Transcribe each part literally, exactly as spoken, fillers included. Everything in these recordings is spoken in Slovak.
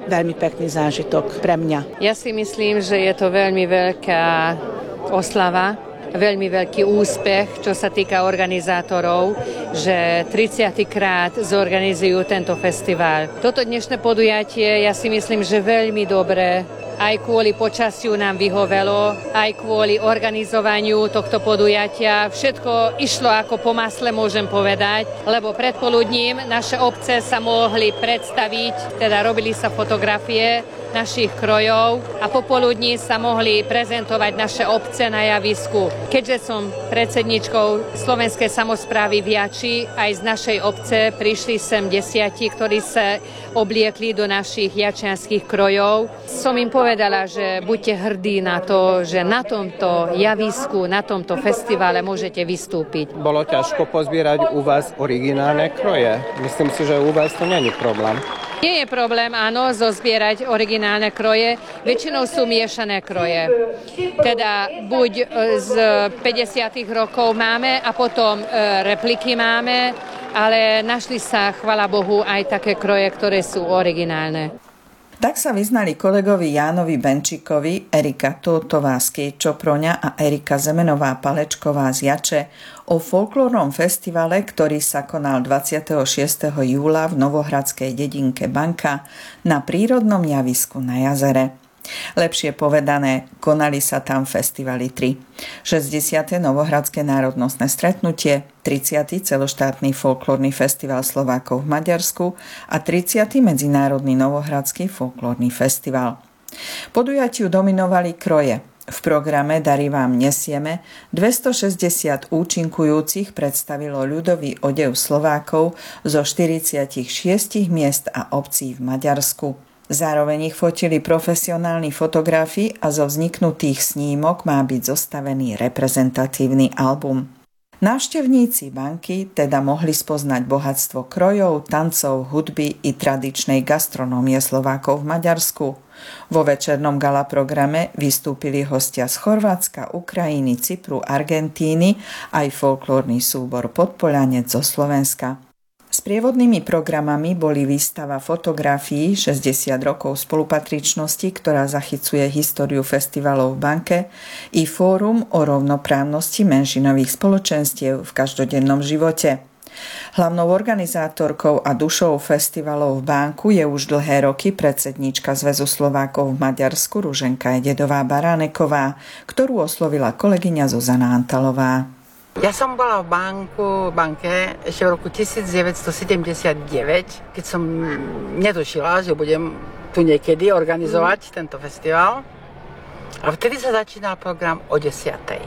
veľmi pekný zážitok pre mňa. Ja si myslím, že je to veľmi veľká oslava, veľmi veľký úspech, čo sa týka organizátorov, že tridsiaty krát zorganizujú tento festival. Toto dnešné podujatie, ja si myslím, že veľmi dobre, aj kvôli počasiu nám vyhovelo, aj kvôli organizovaniu tohto podujatia. Všetko išlo ako po masle, môžem povedať, lebo predpoludním naše obce sa mohli predstaviť, teda robili sa fotografie našich krojov a popoludní sa mohli prezentovať naše obce na javisku. Keďže som predsedničkou Slovenskej samosprávy v Jači, aj z našej obce prišli sem desiati, ktorí sa obliekli do našich jačianskych krojov. Som im povedala, že buďte hrdí na to, že na tomto javisku, na tomto festivale môžete vystúpiť. Bolo ťažko pozbierať u vás originálne kroje. Myslím si, že u vás to nie je problém. Nie je problém, áno, zozbierať originálne kroje. Väčšinou sú miešané kroje. Teda buď z päťdesiatych rokov máme a potom repliky máme, ale našli sa, chvala Bohu, aj také kroje, ktoré sú originálne. Tak sa vyznali kolegovi Jánovi Benčíkovi, Erika Tótová z Kiečoproňa a Erika Zemenová-Palečková z Jače o folklórnom festivale, ktorý sa konal dvadsiateho šiesteho júla v novohradskej dedinke Banka na prírodnom javisku na jazere. Lepšie povedané, konali sa tam festivaly tri. šesťdesiate Novohradské národnostné stretnutie, tridsiaty celoštátny folklórny festival Slovákov v Maďarsku a tridsiaty Medzinárodný novohradský folklórny festival. Podujatiu dominovali kroje. V programe Dary vám nesieme dvestošesťdesiat účinkujúcich predstavilo ľudový odev Slovákov zo štyridsaťšesť miest a obcí v Maďarsku. Zároveň ich fotili profesionálni fotografi a zo vzniknutých snímok má byť zostavený reprezentatívny album. Návštevníci Banky teda mohli spoznať bohatstvo krojov, tancov, hudby i tradičnej gastronómie Slovákov v Maďarsku. Vo večernom gala programe vystúpili hostia z Chorvátska, Ukrajiny, Cypru, Argentíny aj folklórny súbor Podpoľanec zo Slovenska. Sprievodnými programami boli výstava fotografií šesťdesiat rokov spolupatričnosti, ktorá zachycuje históriu festivalov v Banke, i fórum o rovnoprávnosti menšinových spoločenstiev v každodennom živote. Hlavnou organizátorkou a dušou festivalov v Banku je už dlhé roky predsedníčka Zväzu Slovákov v Maďarsku Ruženka Ededová Baráneková, ktorú oslovila kolegyňa Zuzana Antalová. Ja som bola v banku, banke ešte v roku devätnásťsedemdesiatdeväť, keď som netušila, že budem tu niekedy organizovať mm. tento festival. A vtedy sa začínal program o desiatej.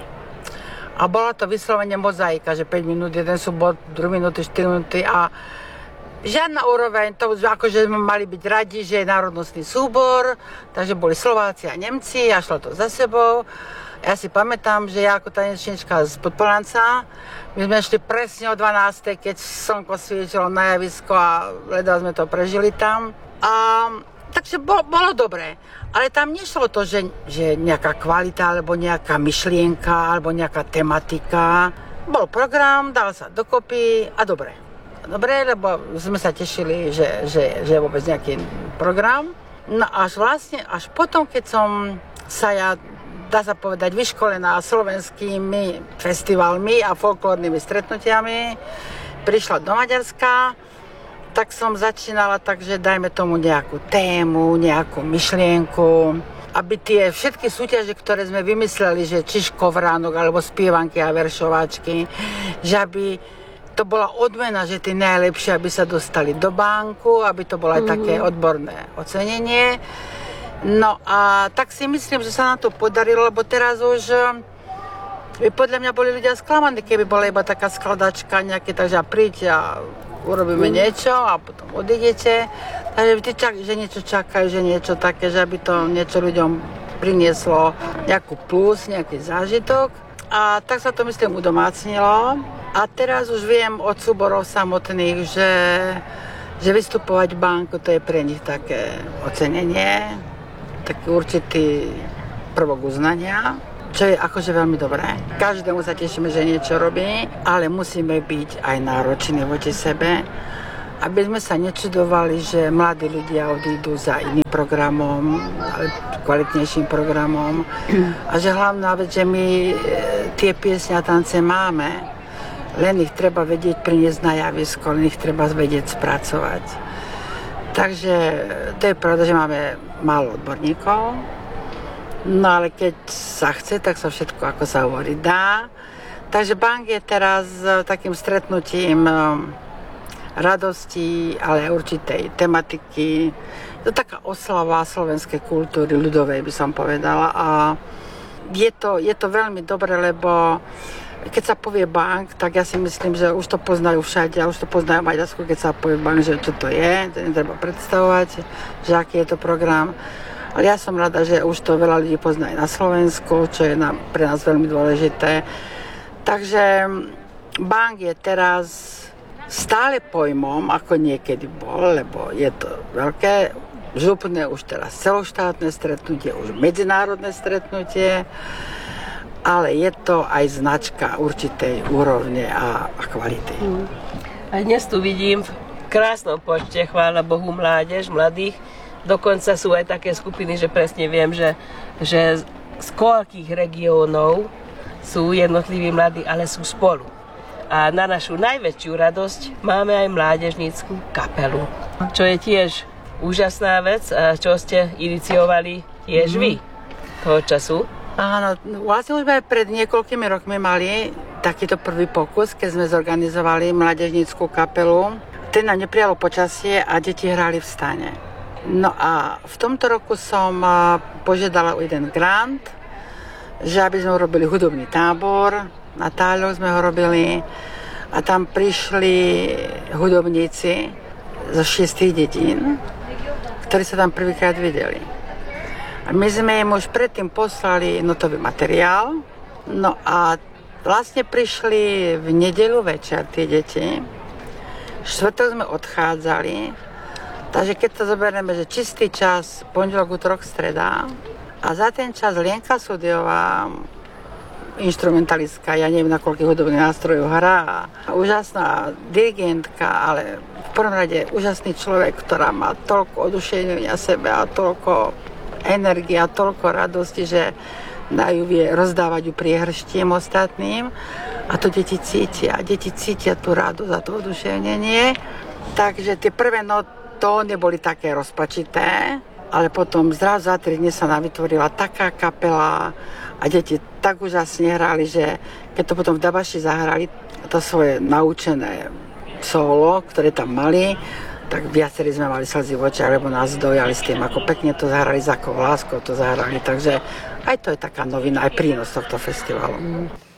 A bola to vyslovene mozaika, že päť minút, jeden súbor, druhé minúty, štyri minúty a žiadna úroveň, to akože sme mali byť radi, že je národnostný súbor, takže boli Slováci a Nemci a šlo to za sebou. Ja si pamätám, že ja ako tanečnička z Podpoľanca, my sme šli presne o dvanástej, keď slnko svietilo na javisko a ledva sme to prežili tam. A, takže bolo, bolo dobré. Ale tam nešlo to, že, že nejaká kvalita, alebo nejaká myšlienka, alebo nejaká tematika. Bol program, dal sa dokopy a dobre. Dobre, lebo sme sa tešili, že, že, že je vôbec nejaký program. No až vlastne, až potom, keď som sa ja dá sa povedať, vyškolená slovenskými festivalmi a folklórnymi stretnutiami, prišla do Maďarska, tak som začínala tak, že dajme tomu nejakú tému, nejakú myšlienku, aby tie všetky súťaže, ktoré sme vymysleli, že či škovránok, alebo spievanky a veršováčky, že aby to bola odmena, že tí najlepšie, aby sa dostali do banku, aby to bolo aj mm-hmm. také odborné ocenenie. No a tak si myslím, že sa nám to podarilo, lebo teraz už by podľa mňa boli ľudia sklamaní, keby bola iba taká skladačka nejaké, takže príďte a urobíme mm. niečo a potom odídete. Takže vždy čak, že niečo čakajú, že niečo také, že aby to niečo ľuďom prinieslo nejakú plus, nejaký zážitok. A tak sa to myslím udomácnilo. A teraz už viem od súborov samotných, že, že vystupovať v banku, to je pre nich také ocenenie, taký určitý prvok uznania, čo je akože veľmi dobré. Každému sa tešíme, že niečo robí, ale musíme byť aj nároční voči sebe, aby sme sa nečudovali, že mladí ľudia odídu za iným programom, kvalitnejším programom. A že hlavná vec, že my tie piesne a tance máme, len ich treba vedieť priniesť na javisko, len ich treba vedieť spracovať. Takže to je pravda, že máme málo odborníkov, no ale keď sa chce, tak sa všetko, ako sa hovorí, dá. Takže Bang je teraz takým stretnutím radosti, ale aj určitej tematiky. Je to taká oslava slovenskej kultúry, ľudovej by som povedala. A je to, je to veľmi dobré, lebo keď sa povie Bang, tak ja si myslím, že už to poznajú všade, a už to poznajú v Maďarsku, keď sa povie Bang, že čo to je, to netreba predstavovať, že aký je to program. Ale ja som rada, že už to veľa ľudí pozná aj na Slovensku, čo je nám, pre nás veľmi dôležité. Takže Bang je teraz stále pojmom, ako niekedy bol, lebo je to veľké, župné už teraz celoštátne stretnutie, už medzinárodné stretnutie, ale je to aj značka určitej úrovne a, a kvality. Mm. A dnes tu vidím v krásnom počte, chvála Bohu, mládež, mladých. Dokonca sú aj také skupiny, že presne viem, že, že z koľkých regiónov sú jednotliví mladí, ale sú spolu. A na našu najväčšiu radosť máme aj mládežnícku kapelu, čo je tiež úžasná vec, a čo ste iniciovali tiež mm. vy toho času. Áno, vlastne už aj pred niekoľkými rokmi mali takýto prvý pokus, keď sme zorganizovali mládežnícku kapelu. Ten nám neprijalo počasie a deti hrali v stane. No a v tomto roku som požiadala o jeden grant, že aby sme urobili hudobný tábor. Na Táľoch sme ho robili a tam prišli hudobníci zo šiestich dedín, ktorí sa tam prvýkrát videli. A my sme im už predtým poslali notový materiál. No a vlastne prišli v nedeľu večer tie deti. V štvrtok sme odchádzali. Takže keď to zoberieme, že čistý čas, pondelok, utorok, streda. A za ten čas Lienka Súdiová, instrumentalistka, ja neviem, na koľkých hudobných nástrojov hrá. Úžasná dirigentka, ale v prvom rade úžasný človek, ktorá má toľko oduševnenia sebe a toľko energie a toľko radosti, že dajú vie rozdávať ju priehrštím ostatným. A to deti cítia. Deti cítia tú radosť a to oduševnenie. Takže tie prvé tóny boli také rozpačité, ale potom zrazu za tri dni sa nám vytvorila taká kapela a deti tak úžasne hrali, že keď to potom v Dabaši zahrali to svoje naučené solo, ktoré tam mali, tak viacerí sme mali slzy v očiach, lebo nás dojali s tým, ako pekne to zahrali, s akou láskou to zahrali. Takže aj to je taká novina, aj prínos tohto festivalu.